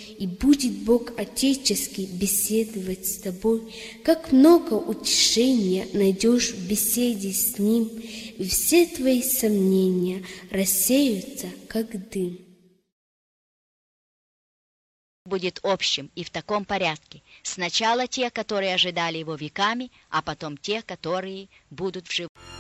и будет Бог Отеческий беседовать с тобой. Как много утешения найдешь в беседе с Ним, и все твои сомнения рассеются, как дым. Будет общим и в таком порядке. Сначала те, которые ожидали его веками, а потом те, которые будут в живых.